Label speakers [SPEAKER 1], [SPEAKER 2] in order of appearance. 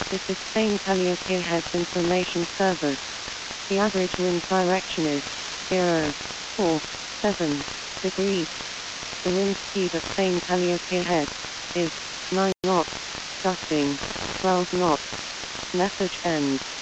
[SPEAKER 1] This is Spain Calliope Heads Information Service. The average wind direction is 047 degrees. The wind speed at Spain Calliope Head is 9 knots, gusting 12 knots. Message ends.